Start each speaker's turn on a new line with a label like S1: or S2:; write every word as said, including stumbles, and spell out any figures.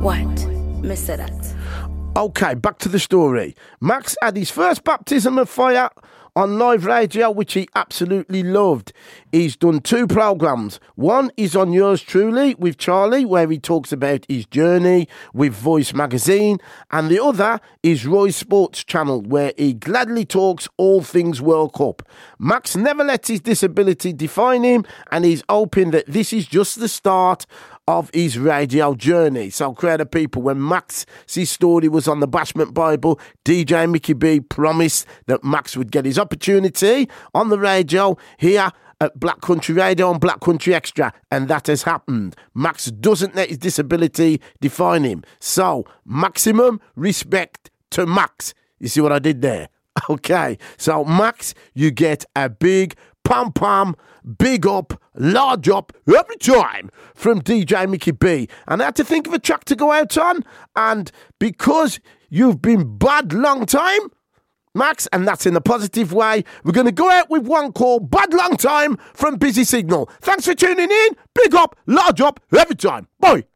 S1: What? Mister that.
S2: Okay, back to the story. Max had his first baptism of fire on live radio, which he absolutely loved. He's done two programmes. One is on Yours Truly with Charlie, where he talks about his journey with Voice magazine, and the other is Roy's Sports Channel, where he gladly talks all things World Cup. Max never lets his disability define him, and he's hoping that this is just the start of his radio journey. So, creative people, when Max's story was on the Bashment Bible, D J Mickey B promised that Max would get his opportunity on the radio here at Black Country Radio and Black Country Extra, and that has happened. Max doesn't let his disability define him. So, maximum respect to Max. You see what I did there? Okay, so Max, you get a big pom pom, big up, large up every time from D J Mickey B. And I had to think of a track to go out on, and because you've been bad long time, Max, and that's in a positive way, we're going to go out with one called Bad Long Time from Busy Signal. Thanks for tuning in. Big up, large up every time. Bye.